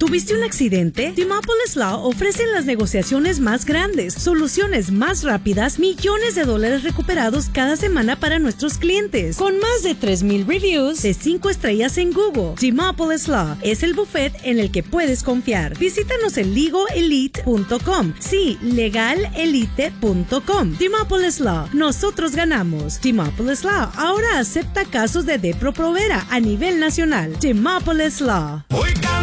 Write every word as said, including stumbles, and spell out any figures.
¿Tuviste un accidente? Demopolis Law ofrece las negociaciones más grandes, soluciones más rápidas, millones de dólares recuperados cada semana para nuestros clientes. Con más de tres mil reviews de cinco estrellas en Google, Demopolis Law es el buffet en el que puedes confiar. Visítanos en legal elite punto com. Sí, legal elite punto com. Demopolis Law. Nosotros ganamos. Demopolis Law ahora acepta casos de Depro Provera a nivel nacional. Demopolis Law.